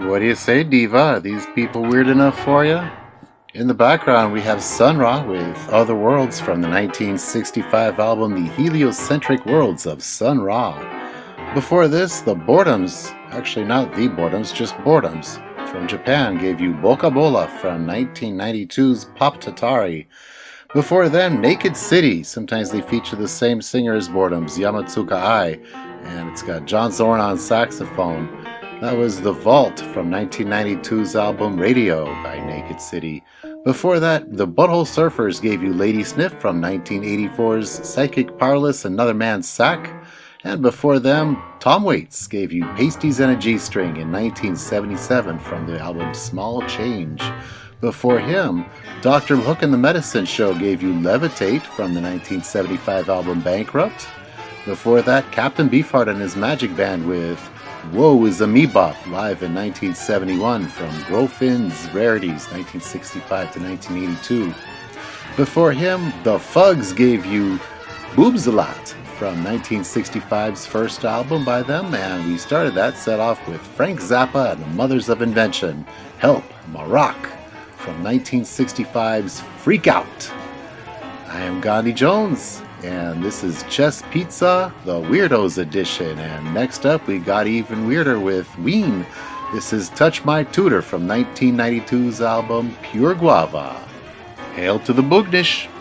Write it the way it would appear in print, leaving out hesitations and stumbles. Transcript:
What do you say, Diva? Are these people weird enough for you? In the background, we have Sun Ra with Other Worlds from the 1965 album The Heliocentric Worlds of Sun Ra. Before this, the Boredoms, actually not the Boredoms, just Boredoms, from Japan gave you Boca Bola from 1992's Pop Tatari. Before them, Naked City, sometimes they feature the same singer as Boredoms, Yamatsuka Ai, and it's got John Zorn on saxophone. That was The Vault from 1992's album Radio by Naked City. Before that, the Butthole Surfers gave you Lady Sniff from 1984's Psychic Powerless Another Man's Sack. And before them, Tom Waits gave you Pasties and a G-String in 1977 from the album Small Change. Before him, Dr. Hook and the Medicine Show gave you Levitate from the 1975 album Bankrupt. Before that, Captain Beefheart and his Magic Band with Woe is a Me-Bop live in 1971 from Grofin's Rarities 1965 to 1982. Before him, the Fugs gave you Boobs a Lot from 1965's first album by them, and we started that set off with Frank Zappa and the Mothers of Invention, Help, Maroc from 1965's Freak Out. I am Gandhi Jones, and this is Chess Pizza, the Weirdos edition. And next up, we got even weirder with Ween. This is Touch My Tutor from 1992's album Pure Guava. Hail to the Boognish!